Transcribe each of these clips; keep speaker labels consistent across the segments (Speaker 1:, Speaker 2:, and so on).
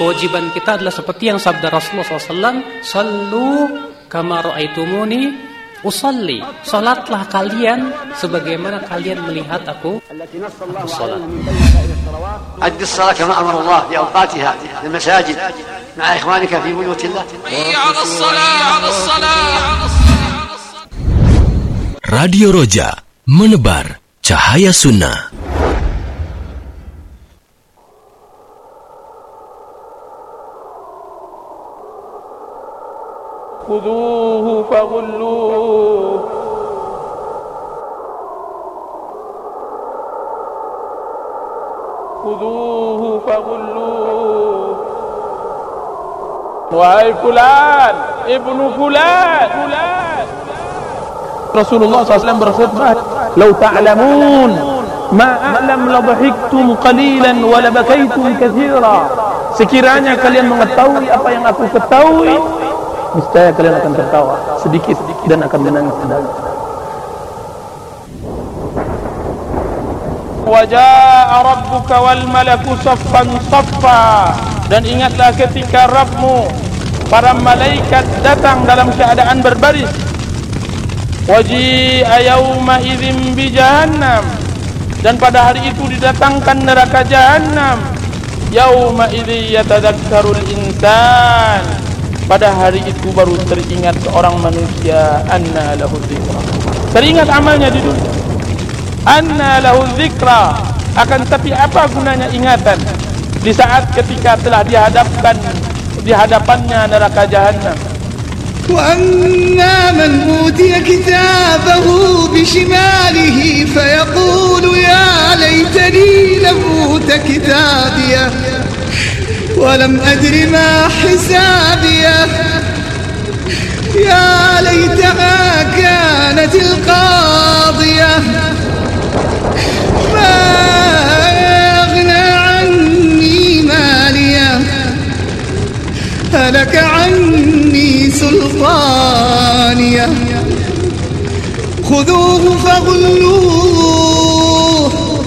Speaker 1: kewajiban kita adalah seperti yang sabda Rasulullah SAW, sallu kama ra'aitumuni usalli. Salatlah kalian sebagaimana kalian melihat aku salat.
Speaker 2: أد الصلاة كما أمر الله بأوقاتها في المساجد مع إخوانك في بيوت الله. على الصلاة.
Speaker 3: Radio Roja, menebar cahaya sunnah.
Speaker 4: Khuduhu faghulluh. Khuduhu faghulluh. Wahai fulan, ibnu fulan. Rasulullah SAW berkhutbah, "Lau ta'lamun ma a'lam la dhahiktum qalilan wa la bakaitum katsira." Sekiranya kalian mengetahui apa yang aku ketahui, niscaya kalian akan tertawa sedikit dan akan menangis sedikit. Wa jaa'a rabbuka wal malaku saffan saffa. Dan ingatlah ketika Rabbmu, para malaikat datang dalam keadaan berbaris. Waji'a yawma idzin bi jahannam. Dan pada hari itu didatangkan neraka jahannam. Yawma idzi yatadakkarul insan. Pada hari itu baru teringat seorang manusia, anna lahu dzikra. Teringat amalnya di dunia. Anna lahu dzikra. Akan tapi apa gunanya ingatan di saat ketika telah di hadapannya neraka jahannam.
Speaker 5: وأما من أوتي كتابه بشماله فيقول يا ليتني لم أوت كتابيه ولم أدر ما حسابيه يا ليتها كانت القاضية ما أغنى عني ماليه هلك عني سلطانيه خذوه فغلوه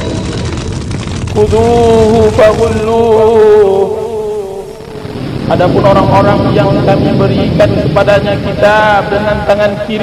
Speaker 4: Khuduhu faghulluh. Adapun orang-orang yang kami berikan kepadanya kitab dengan tangan kiri